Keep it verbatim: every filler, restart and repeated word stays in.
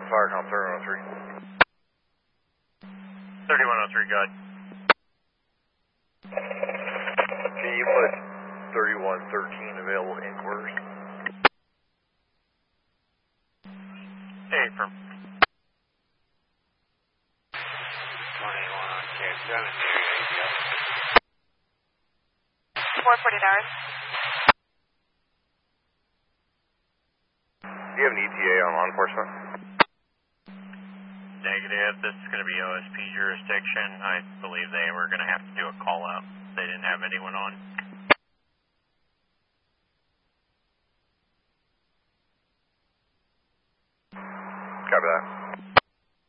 Firecom thirty-one oh three. thirty-one oh three, go ahead. Can you put thirty-one thirteen available in quarters? Hey, from twenty-one on K seven. four forty hours. Do you have an E T A on law enforcement? negative. This is going to be O S P jurisdiction. I believe they were going to have to do a call out. They didn't have anyone on. Copy that.